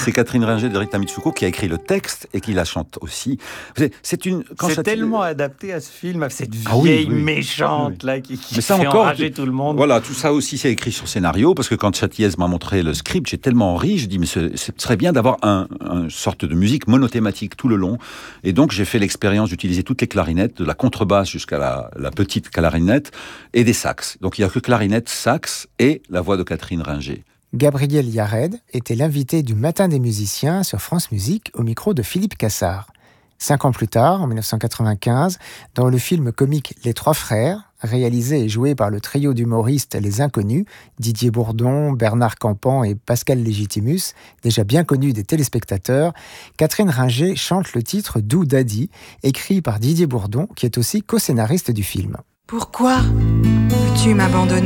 C'est Catherine Ringer de Rita Mitsuko qui a écrit le texte et qui la chante aussi. C'est tellement adapté à ce film, à cette vieille méchante là qui fait enrager tout le monde. Voilà, tout ça aussi c'est écrit sur scénario, parce que quand Châtiez m'a montré le script, j'ai tellement ri, j'ai dit mais ce serait bien d'avoir une sorte de musique monothématique tout le long. Et donc j'ai fait l'expérience d'utiliser toutes les clarinettes, de la contrebasse jusqu'à la petite clarinette, et des sax. Donc il n'y a que clarinette, sax et la voix de Catherine Ringer. Gabriel Yared était l'invité du Matin des musiciens sur France Musique au micro de Philippe Cassard. 5 ans plus tard, en 1995, dans le film comique Les Trois Frères, réalisé et joué par le trio d'humoristes Les Inconnus, Didier Bourdon, Bernard Campan et Pascal Légitimus, déjà bien connus des téléspectateurs, Catherine Ringer chante le titre Dou Daddy, écrit par Didier Bourdon, qui est aussi co-scénariste du film. Pourquoi veux-tu m'abandonner ?